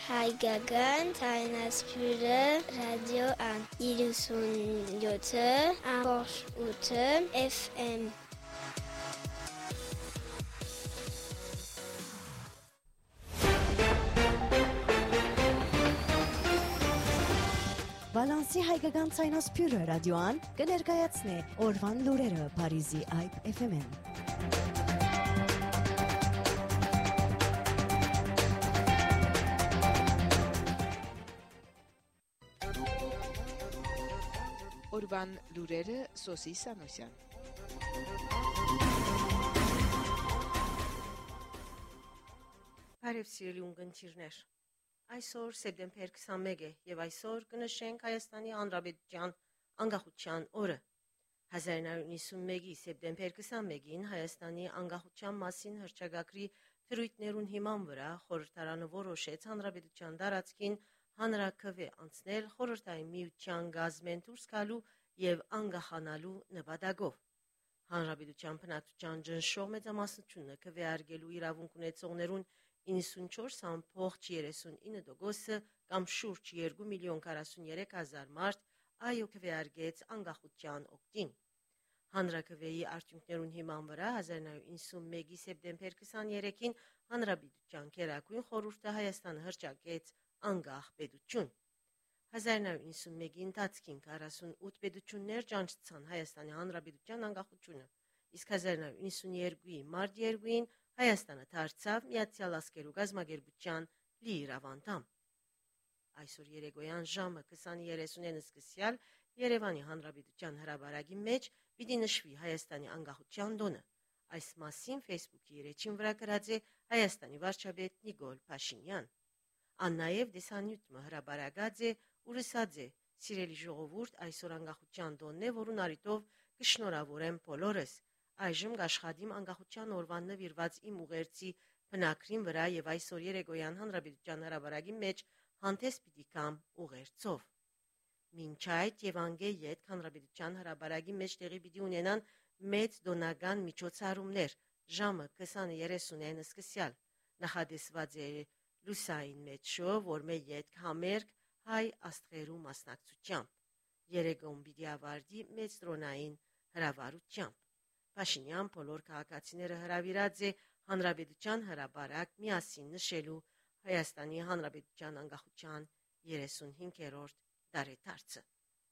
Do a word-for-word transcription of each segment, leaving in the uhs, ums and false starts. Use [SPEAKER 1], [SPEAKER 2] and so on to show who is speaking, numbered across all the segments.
[SPEAKER 1] Հայկական ցայնասպյուրը ռադիոան երեսունյոթ ամբողջ ութ էֆ էմ
[SPEAKER 2] Բալանսի հայկական ցայնասպյուրը ռադիոան կներկայացնի օրվան լուրերը Փարիզի այբ էֆ էմին։
[SPEAKER 3] Օրվան լուրերը Սոսի Սանոսյան։
[SPEAKER 4] Բարև սիրելի ունկնդիրներ։ Այսօր սեպտեմբեր քսանմեկ է եւ այսօր կնշենք Հայաստանի Հանրապետության անկախության օրը։ հազար նոյ հարյուր նվաթ սեպտեմբեր քսանմեկին Հայաստանի անկախության մասին հռչակագրի թրույթներուն հիման վրա խորհրդարանը որոշեց Հանրապետության տարածքին հանրաքվե անցնել խորհրդային միության գազմեն դուրս գալու եւ անկախանալու նպատակով։ Հանրապետության բնակչության ճնշող մեծամասնությունը քվեարկելու իրավունք ունեցողներուն իննսունչորս ամբողջ երեսունինը տոկոսը կամ շուրջ երկու միլիոն քառասուններեք հազար մարդ այո քվեարկեց անկախության օգտին։ Հանրաքվեի արդյունքներուն հիման վրա հազար նոյ հարյուր նվաթ սեպտեմբեր քսաներեքին Հանրապետության Գերագույն խորհուրդը Հայաստանը հռչակեց անկախ պետություն։ հազար նոյ հարյուր նվաթի ընթացքին քառասունութ պետություններ ճանաչեցան Հայաստանի Հանրապետության անկախությունը, իսկ հազար նոյ հարյուր նվաթի մարտ երկուին Հայաստանը դարձավ Միացյալ Ազգերու գազագերբության լիիրավ անդամ։ Այսօր երեկոյան ժամը քսան երեսունին սկսյալ Երևանի Հանրապետության հրապարակի մեջ պիտի նշվի Հայաստանի անկախության տոնը։ Այս մասին Facebook-ի երեջին վրա գրած է Հայաստանի վարչապետ Նիկոլ Փաշինյան։ Ան նաև դեսանյութը հրապարակած է ու ասած է. «Սիրելի ժողովուրդ, այսօր անկախության տոնն է, որուն առիթով կշնորհավորեմ բոլորս։ Այժմ կաշխատիմ անկախության օրվան նվիրված իմ ուղերձի բնակրին վրա եւ այսօր երեկոյան Հանրապետության հրապարակի մեջ հանդես պիտի կամ ուղերձով։ Մինչ այդ եւ անգե յետ Հանրապետության հրապարակի մեջ տեղի պիտի ունենան մեծ դոնական միջոցառումներ ժամը քսան երեսունին սկսյալ։ Նախադեсված է լուսային մեծշո, որ մե յետ համերգ հայ աստղերու մասնակցությամբ։ Երեկոն պիտի ավարտի մեծ տրոնային հրավառությամբ։ Փաշինյան բոլոր քաղաքացիները հրավիրած է Հանրապետության հրապարակ միասին նշելու Հայաստանի Հանրապետության անկախության երեսունհինգերորդ տարեդարձը։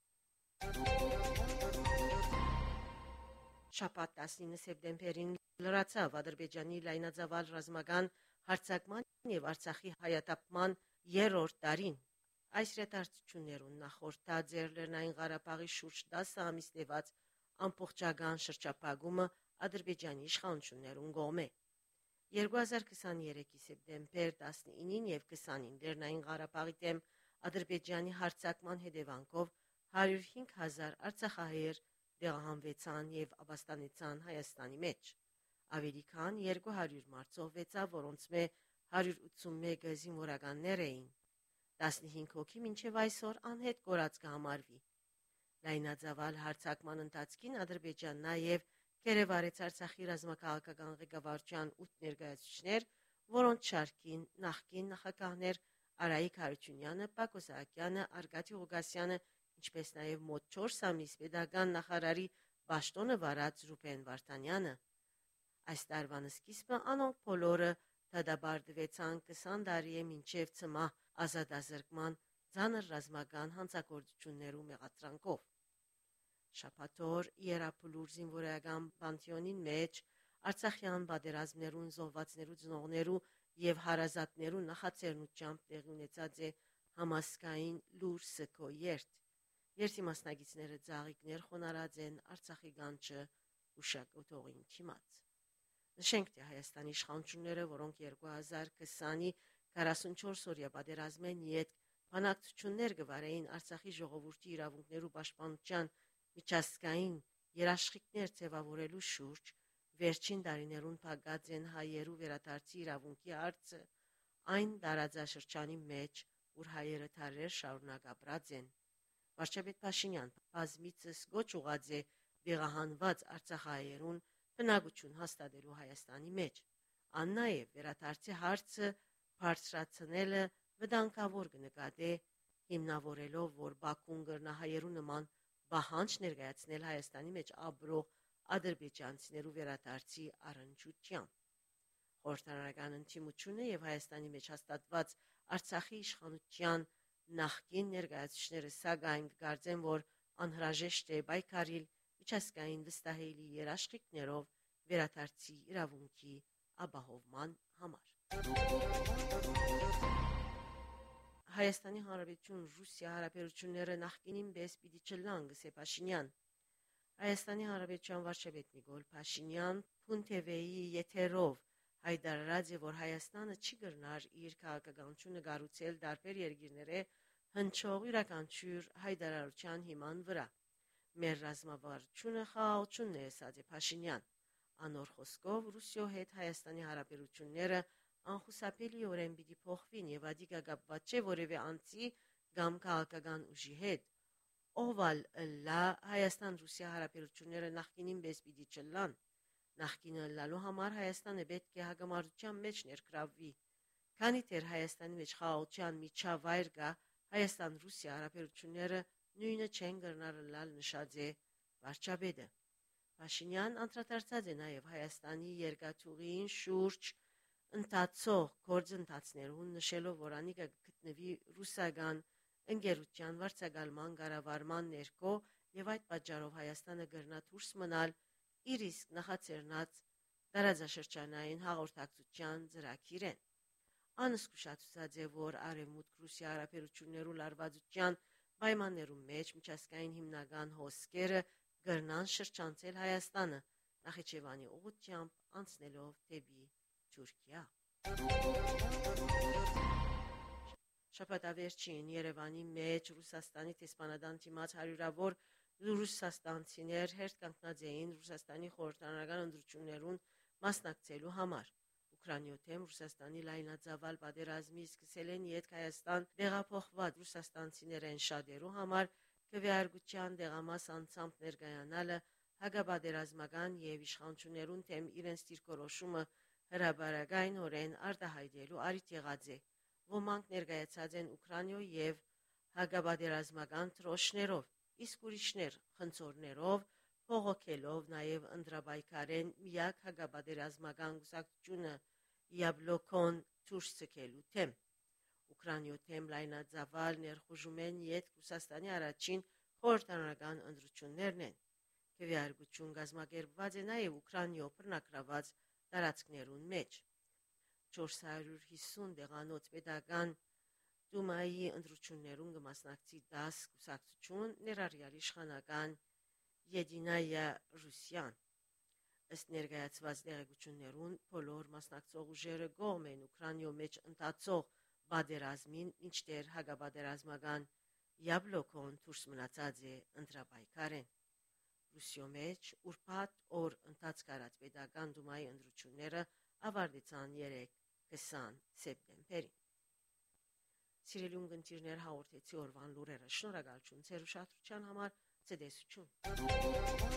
[SPEAKER 4] Շաբաթ տասնինը սեպտեմբերին լրացավ Ադրբեջանի լայնածավալ ռազմական հարձակման եւ Արցախի հայատապման երրորդ տարին։ Այս ռետարցություններուն նախորդած էր Լեռնային Ղարաբաղի շուրջ տասը ամիս տևած ամբողջական շրջափակումը Ադրբեջանի իշխանություններուն կողմէ։ երկու հազար քսաներեքի սեպտեմբեր տասնինին եւ քսանին Լեռնային Ղարաբաղի դեմ Ադրբեջանի հարձակման հետևանքով հարյուր հինգ հազար արցախահայեր տեղահանվեցան եւ ապաստանեցան Հայաստանի մեջ։ Ավելի քան երկու հարյուր մարդ զոհվեցավ, որոնց մե հարյուր ութսունմեկը զինվորականներ էին։ տասնհինգ հոգի մինչև այսօր անհետ կորած կհամարվի։ Լայնածավալ հարձակման ընթացքին Ադրբեջան նաև կերևարեց Արցախի ռազմաքաղաքական ղեկավարության ութ ներկայացուցիչներ, որոնց շարքին նախկին նախագահներ Արայիկ Հարությունյանը, Պակոս Սահակյանը, Արկադի Ղուկասյանը, ինչպես նաև մոտ չորս ամիս պետական նախարարի պաշտոնը վարած Ռուբեն Վարդանյանը։ Այս տարվան սկիզբը անոնք բոլորը դադարեցան քսան տարի է մինչև ծմահ ազատազրկման ցաներ ռազմական հանցագործություններու մեղադրանքով։ Շաբաթօր Իերապլուր զինվորական պանթեոնին մեջ Արցախյան պատերազմներուն զոհվածներու ծնողներու եւ հարազատներու նախաձեռնությամբ տեղի ունեցած է համասկային լուր սգո երթ։ Երթի մասնակիցները ծաղիկներ խոնարհած են Արցախի գանչը ուշակոթողին չիմաց։ Նշենք, թե Հայաստանի իշխանությունները, որոնք երկու հազար քսանի քառասունչորս օրյա պատերազմեն յետ բանակցություններ կվարեին Արցախի ժողովրդի իրավունքներու պաշտպանության միջազգային երաշխիքներ ձևավորելու շուրջ, վերջին տարիներուն փակած են հայերու վերադարձի իրավունքի հարցը այն տարածաշրջանի մեջ, ուր հայերը դարեր շարունակ ապրած են։ Վարչապետ Փաշինյան բազմիցս գոչ ուղղած է տեղահանված արցախահայերուն բնակություն հաստատելու Հայաստանի մեջ։ Ան նաև վերադարձի հարցը բարձրացնելը վտանգավոր կնկատե, հիմնավորելով, որ Բաքուն կրնա հայերու նման բահանջ ներկայացնել Հայաստանի մեջ ապրող ադրբեջանցիներու վերադարձի առընչությամբ։ Խորհրդարանական ընդդիմությունը եւ Հայաստանի մեջ հաստատված Արցախի իշխանության նախկին ներկայացուցիչները սակայն կարծեն, որ անհրաժեշտ է պայքարել միջազգային վստահելի երաշխիքներով վերադարձի իրավունքի ապահովման համար։ Հայաստանի Հանրապետություն Ռուսիա հարաբերությունները նախկինին պես պիտի չլան, գսե Փաշինյան։ Հայաստանի Հանրապետության վարչապետ Նիկոլ Փաշինյան Փունթևեի եթերով հայտարարած է, որ Հայաստանը չի կրնար իր քաղաքականությունը կառուցել տարբեր երկիրները հնչող յուրաքանչյուր հայտարարության հիման վրա։ Մեր ռազմավարությունը խաղաղությունն է, ասաց է Փաշինյան։ Անոր խոսքով Ռուսիո հետ Հայաստանի հարաբերությունները անխուսափելիորեն պիտի փոխվին եւ ադիգա կապված չէ որևէ անձի կամ քաղաքական ուժի հետ։ Օվալ լա Հայաստան-Ռուսիա հարաբերությունները նախկինին պես պիտի չլան։ Նախկինը լալու համար Հայաստանը պետք է հագամարտության մեջ ներգրավվի։ Քանի դեռ Հայաստանի մեջ խաղաղության միջավայր կա, Հայաստան-Ռուսիա հարաբերությունները նույնը չեն կրնար լալ, նշած է վարչապետը։ Փաշինյան անդրադարձած է նաև Հայաստանի երկաթուղին շուրջ ընթացող գործընթացներուն, նշելով, որ անիկը գտնվի ռուսական ընկերության վարձակալման կառավարման ներքո եւ այդ պատճառով Հայաստանը կրնա դուրս մնալ իր իսկ նախաձեռնած տարածաշրջանային հաղորդակցության ծրագիրեն։ Անզգուշացած է, որ Արևմուտք-Ռուսիա հարաբերություններու լարվածության պայմաններում մեջ միջազգային հիմնական հոսքերը կրնան շրջանցել Հայաստանը Նախիջևանի ուղղությամբ անցնելով դեպի Թուրքիա։ Շաբաթավերջին Երևանի մեջ Ռուսաստանի տեսփանադան թիմած հարյուրավոր ռուսաստանցիներ հերթ կանգնած էին Ռուսաստանի խորհրդարանական ընտրություններուն մասնակցելու համար։ Ուկրաինայում Ռուսաստանի լայնածավալ պատերազմի սկսել են յետ Հայաստան տեղափոխված ռուսաստանցիներեն շատերու համար քվեարկության դեղամաս անցամբ ներկայանալը հակապատերազմական եւ իշխանություններուն թեմ իրենց դիրքորոշումը հրաբարակայնորեն արտահայտելու առիթ եղած է։ Ոմանք ներկայացած են Ուկրաինայ եւ հակապատերազմական տրոշներով, իսկ ուրիշներ խնձորներով, փողոքելով նաև ընդրաբայքարեն միակ հակապատերազմական գուսակցությունը Յաբլոկոն դուրս ցկելու թեմ։ Ուկրաինայ թեմ լայնածավալ ներխուժում են յետ Ռուսաստանի առաջին խորհրդարանական ընտրություններն են։ Քվեարկություն կազմակերպված է նաև Ուկրաինայ բռնակրաված տարածքներուն մեջ։ չորս հարյուր հիսուն դեղանոց պետական Դումայի ընտրություններուն կմասնակցի դաս կուսակցություն ներառյալ իշխանական Եդինայա Ռուսիան։ Ըստ ներկայացված տեղեկություններուն բոլոր մասնակցող ուժերը կողմ են Ուկրաինայ մեջ ընթացող պատերազմին, ինչտեղ հակապատերազմական Յաբլոկոն դուրս մնացած է ընտրապայքարեն։ Ռուսիո մեջ ուրբաթ օր ընթացք արած պետական Դումայի ընտրությունները ավարտեցան երեկ կեսան սեպտեմբերին։ Սիրելի ունկնդիրներ, հաղորդեցի օրվան լուրերը։ Շնորհակալություն ձեր ուշադրության համար։ Ցտեսություն։